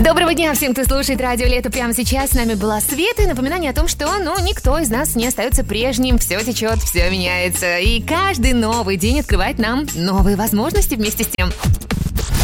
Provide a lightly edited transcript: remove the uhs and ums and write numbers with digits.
Доброго дня всем, кто слушает радио Лето прямо сейчас. С нами была Света. И напоминание о том, что, никто из нас не остается прежним. Все течет, все меняется. И каждый новый день открывает нам новые возможности вместе с тем.